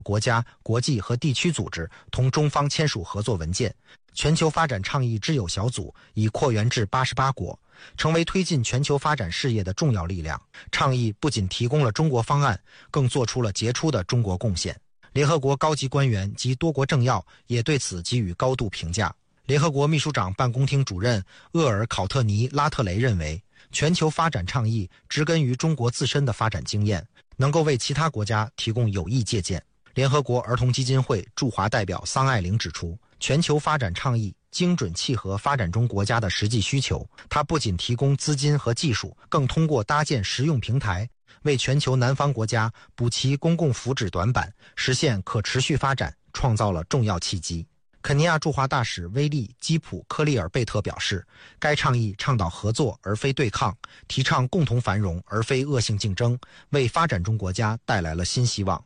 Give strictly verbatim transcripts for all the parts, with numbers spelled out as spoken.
国家、国际和地区组织同中方签署合作文件，全球发展倡议知友小组已扩员至八十八国，成为推进全球发展事业的重要力量。倡议不仅提供了中国方案，更做出了杰出的中国贡献。联合国高级官员及多国政要也对此给予高度评价。联合国秘书长办公厅主任厄尔考特尼拉特雷认为，全球发展倡议植根于中国自身的发展经验，能够为其他国家提供有益借鉴。联合国儿童基金会驻华代表桑爱玲指出，全球发展倡议精准契合发展中国家的实际需求，它不仅提供资金和技术，更通过搭建实用平台，为全球南方国家补齐公共福祉短板，实现可持续发展创造了重要契机。肯尼亚驻华大使威利·基普科利尔贝特表示，该倡议倡导合作而非对抗，提倡共同繁荣而非恶性竞争，为发展中国家带来了新希望。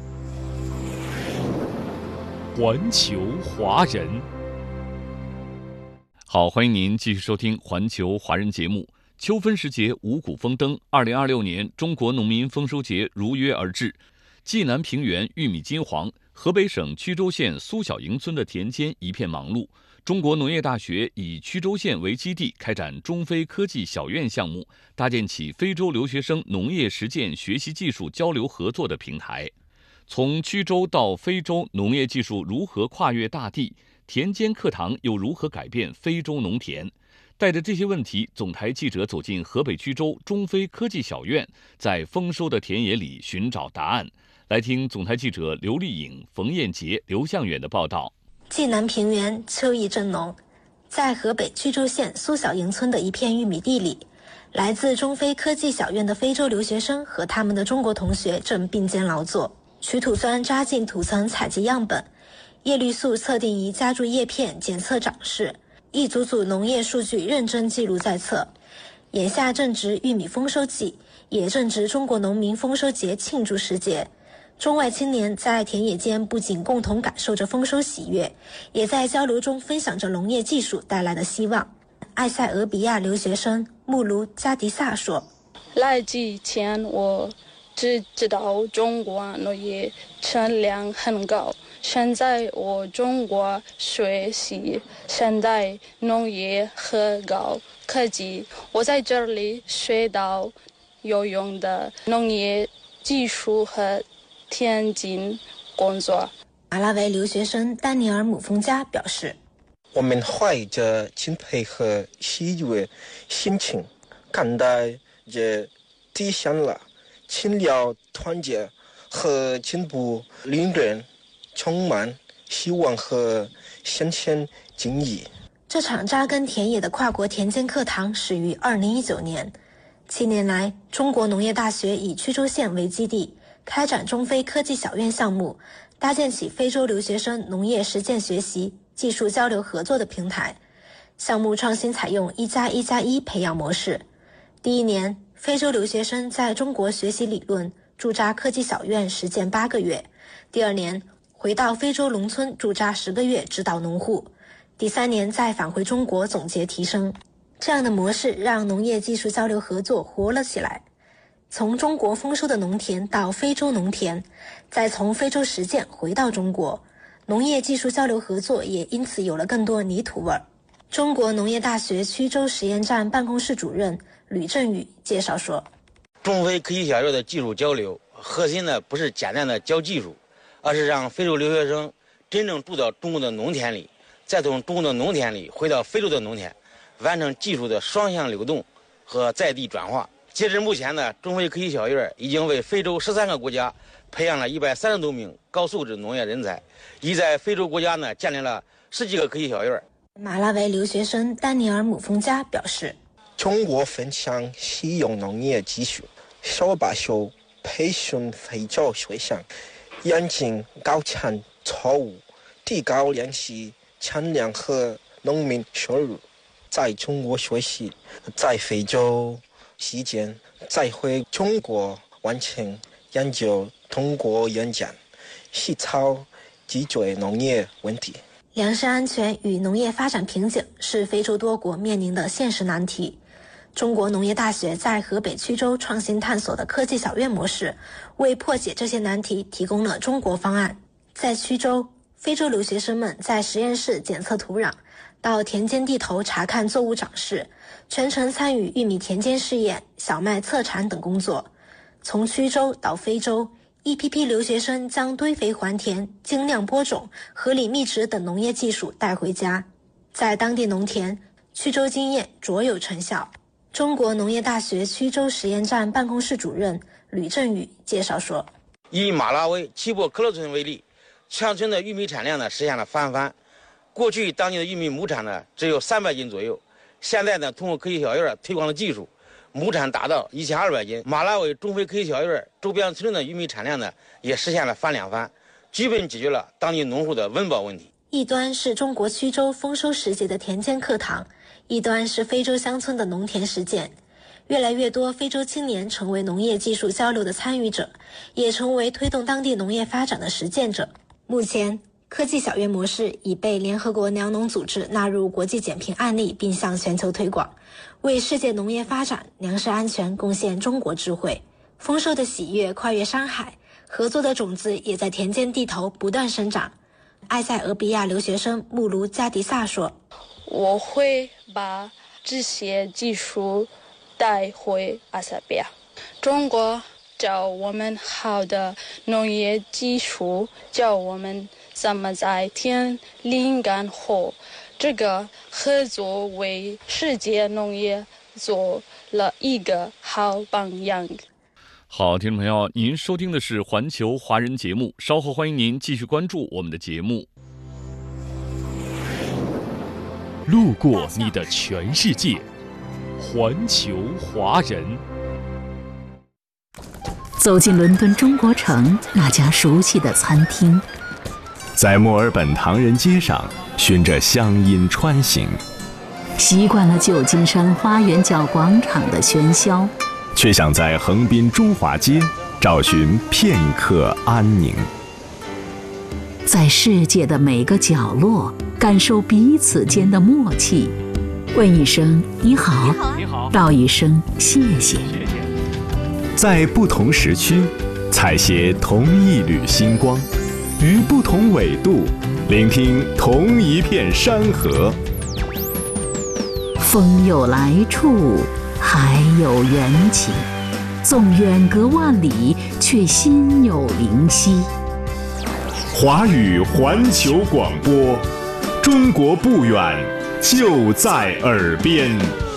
环球华人，好，欢迎您继续收听环球华人节目。秋分时节五谷丰登，二零二六年中国农民丰收节如约而至。冀南平原玉米金黄，河北省曲周县苏小营村的田间一片忙碌。中国农业大学以曲周县为基地，开展中非科技小院项目，搭建起非洲留学生农业实践学习技术交流合作的平台。从曲周到非洲，农业技术如何跨越大地？田间课堂又如何改变非洲农田？带着这些问题，总台记者走进河北曲周中非科技小院，在丰收的田野里寻找答案。来听总台记者刘丽颖、冯艳杰、刘向远的报道。 冀南平原秋意正浓，在河北曲周县苏小营村的一片玉米地里，来自中非科技小院的非洲留学生和他们的中国同学正并肩劳作，取土酸扎进土层采集样本，叶绿素测定仪夹住叶片检测长势，一组组农业数据认真记录在册。眼下正值玉米丰收季，也正值中国农民丰收节庆祝时节。中外青年在田野间不仅共同感受着丰收喜悦，也在交流中分享着农业技术带来的希望。埃塞俄比亚留学生穆卢加迪萨说， 来之前我只知道中国农业产量很高，现在我中国学习现代农业和高科技，我在这里学到有用的农业技术和田间工作。 马拉维留学生丹尼尔姆丰加表示， 我们怀着钦佩和喜悦心情看待这体现了勤劳团结和进步，令人充满希望和新鲜惊异。 这场扎根田野的跨国田间课堂始于二零一九年，七年来，中国农业大学以曲周县为基地，开展中非科技小院项目，搭建起非洲留学生农业实践学习、技术交流合作的平台。项目创新采用一加一加一培养模式。第一年，非洲留学生在中国学习理论，驻扎科技小院实践八个月。第二年，回到非洲农村驻扎十个月，指导农户。第三年再返回中国总结提升。这样的模式让农业技术交流合作活了起来。从中国丰收的农田到非洲农田，再从非洲实践回到中国，农业技术交流合作也因此有了更多泥土味儿。中国农业大学曲周实验站办公室主任吕振宇介绍说， 中非科技小院的技术交流核心呢不是简单的教技术，而是让非洲留学生真正住到中国的农田里，再从中国的农田里回到非洲的农田，完成技术的双向流动和在地转化。截至目前呢，中非科技小院已经为非洲十三个国家培养了一百三十多名高素质农业人才，已在非洲国家呢建立了十几个科技小院。 马拉维留学生丹尼尔姆丰加表示， 中国分享实用农业技术，小把手培训非洲学生，严禁高产错误，提高粮食产量和农民收入。在中国学习，在非洲实践，再回中国完成研究，通过演讲细操解决农业问题。 粮食安全与农业发展瓶颈是非洲多国面临的现实难题。 中国农业大学在河北曲州创新探索的科技小院模式，为破解这些难题提供了中国方案。在曲州，非洲留学生们在实验室检测土壤，到田间地头查看作物长势，全程参与玉米田间试验、小麦测产等工作。从曲州到非洲，一批批留学生将堆肥还田、精酿播种、合理密植等农业技术带回家，在当地农田，曲州经验卓有成效。中国农业大学曲州实验站办公室主任吕振宇介绍说， 以马拉维齐博克勒村为例，全村的玉米产量呢实现了翻番。过去当地的玉米亩产呢只有三百斤左右，现在呢通过科技小院推广的技术，亩产达到一千二百斤。马拉维中非科技小院周边村的玉米产量呢也实现了翻两番，基本解决了当地农户的温饱问题。 一端是中国曲州丰收时节的田间课堂，一端是非洲乡村的农田实践。越来越多非洲青年成为农业技术交流的参与者，也成为推动当地农业发展的实践者。目前，科技小院模式已被联合国粮农组织纳入国际减贫案例，并向全球推广，为世界农业发展、粮食安全贡献中国智慧。丰收的喜悦跨越山海，合作的种子也在田间地头不断生长。埃塞俄比亚留学生穆卢加迪萨说， 我会把这些技术带回埃塞俄比亚。中国教我们好的农业技术，教我们怎么在田里干活。这个合作为世界农业做了一个好榜样。 好，听众朋友，您收听的是环球华人节目，稍后欢迎您继续关注我们的节目。 路过你的全世界，环球华人。 走进伦敦中国城那家熟悉的餐厅， 在墨尔本唐人街上循着乡音穿行， 习惯了旧金山花园角广场的喧嚣， 却想在横滨中华街找寻片刻安宁。 在世界的每个角落感受彼此间的默契，问一声你好， 你好， 道一声谢谢。 在不同时区采撷同一缕星光，于不同纬度聆听同一片山河。 风有来处，海有缘起，纵远隔万里，却心有灵犀。 华语环球广播，中国不远，就在耳边。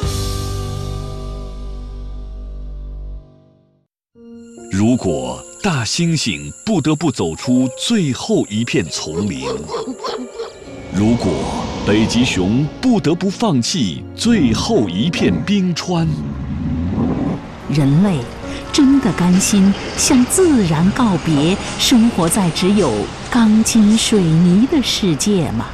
如果大猩猩不得不走出最后一片丛林，如果北极熊不得不放弃最后一片冰川， 人类真的甘心向自然告别，生活在只有钢筋水泥的世界吗？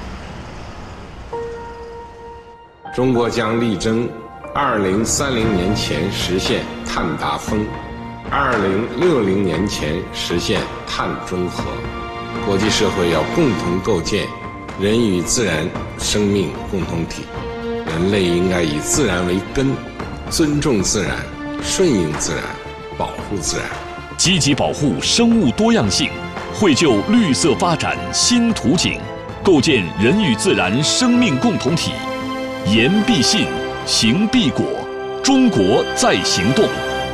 中国将力争二零三零年前实现碳达峰，二零六零年前实现碳中和。国际社会要共同构建人与自然生命共同体，人类应该以自然为根，尊重自然，顺应自然，保护自然， 积极保护生物多样性，绘就绿色发展新图景，构建人与自然生命共同体。言必信，行必果，中国在行动。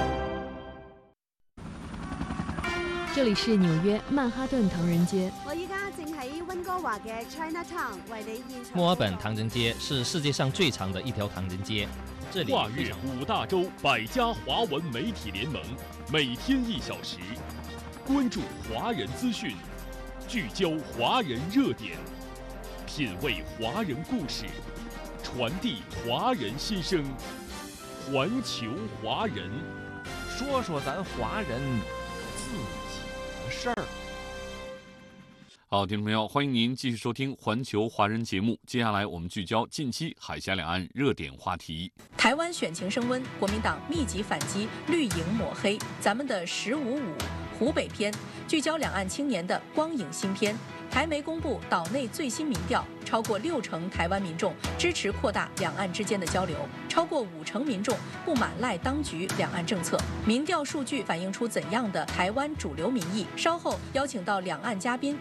这里是纽约曼哈顿唐人街。 我依家正喺温哥華嘅 Chinatown 為你現場。 墨爾本唐人街是世界上最長的一條唐人街。這裡跨越五大洲百家華文媒體聯盟，每天一小時，關注華人資訊，聚焦華人熱點，品味華人故事，傳遞華人心聲。環球華人， 說說咱華人自己的事兒。 好，听众朋友，欢迎您继续收听环球华人节目。接下来我们聚焦近期海峡两岸热点话题。 台湾选情升温，国民党密集反击，绿营抹黑，咱们的十五五湖北篇，聚焦两岸青年的光影新篇。台媒公布岛内最新民调，超过六成台湾民众支持扩大两岸之间的交流，超过五成民众不满赖当局两岸政策。民调数据反映出怎样的台湾主流民意？稍后邀请到两岸嘉宾